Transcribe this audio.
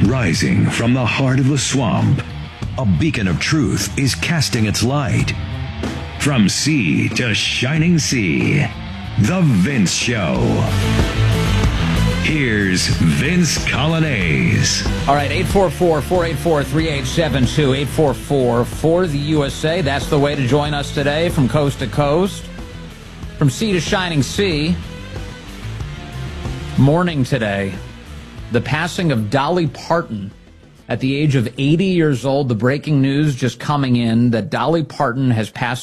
Rising from the heart of the swamp, a beacon of truth is casting its light. From sea to shining sea, The Vince Show. Here's Vince Coglianese. All right, 844-484-3872, 844-4-the-USA. That's the way to join us today from coast to coast, from sea to shining sea. Morning today, the passing of Dolly Parton at the age of 80 years old. The breaking news just coming in that Dolly Parton has passed